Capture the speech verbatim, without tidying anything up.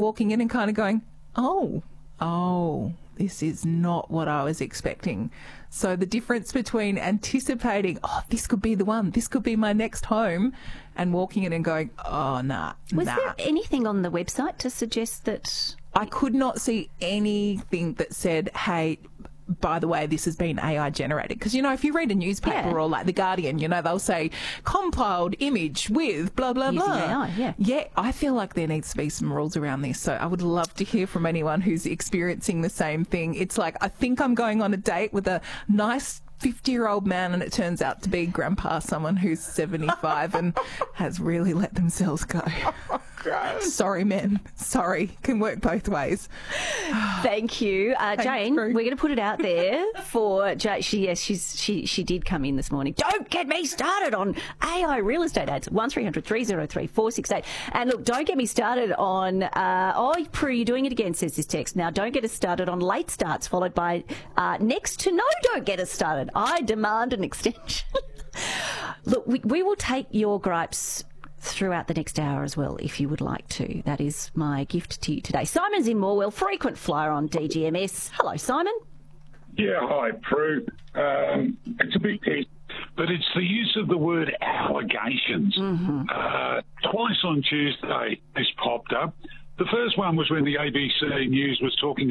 walking in and kind of going, oh, oh, this is not what I was expecting. So the difference between anticipating, oh, this could be the one, this could be my next home, and walking in and going, oh, nah, Was nah. there anything on the website to suggest that? I could not see anything that said, hey, by the way, this has been A I generated. Because, you know, if you read a newspaper Yeah. or like The Guardian, you know, they'll say compiled image with blah, blah, Using blah. A I, yeah. Yeah, I feel like there needs to be some rules around this. So I would love to hear from anyone who's experiencing the same thing. It's like, I think I'm going on a date with a nice fifty-year-old man and it turns out to be grandpa, someone who's seventy-five and has really let themselves go. Sorry, men. Sorry. Can work both ways. Thank you, uh, Jane. Prue. We're going to put it out there for Jane. She, yes, she's she she did come in this morning. Don't get me started on A I real estate ads. One three hundred three oh three four six eight. And look, don't get me started on. Uh, oh, Prue, you're doing it again. Says this text. Now, don't get us started on late starts, followed by uh, next to no. Don't get us started. I demand an extension. Look, we, we will take your gripes throughout the next hour as well, if you would like to. That is my gift to you today. Simon's in Morwell, frequent flyer on D G M S. Hello, Simon. Yeah, hi, Prue. Um, it's a big piece, but it's the use of the word allegations. Mm-hmm. Uh, twice on Tuesday, this popped up. The first one was when the A B C News was talking